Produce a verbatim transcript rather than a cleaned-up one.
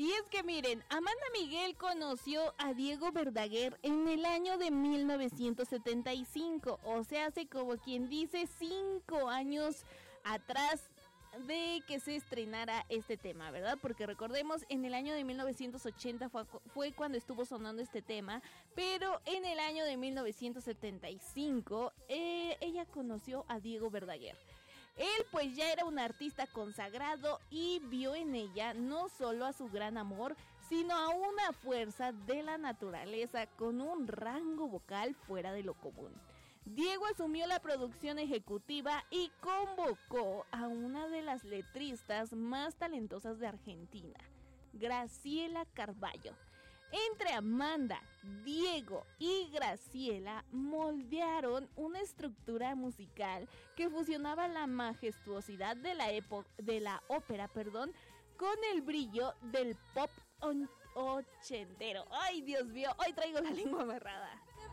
Y es que miren, Amanda Miguel conoció a Diego Verdaguer en el año de mil novecientos setenta y cinco, o sea, hace como quien dice cinco años atrás de que se estrenara este tema, ¿verdad? Porque recordemos, en el año de mil novecientos ochenta fue, fue cuando estuvo sonando este tema, pero en el año de mil novecientos setenta y cinco eh, ella conoció a Diego Verdaguer. Él pues ya era un artista consagrado y vio en ella no solo a su gran amor, sino a una fuerza de la naturaleza con un rango vocal fuera de lo común. Diego asumió la producción ejecutiva y convocó a una de las letristas más talentosas de Argentina, Graciela Carballo. Entre Amanda, Diego y Graciela moldearon una estructura musical que fusionaba la majestuosidad de la, epo- de la ópera, perdón, con el brillo del pop on- ochentero. ¡Ay, Dios mío! Hoy traigo la lengua amarrada.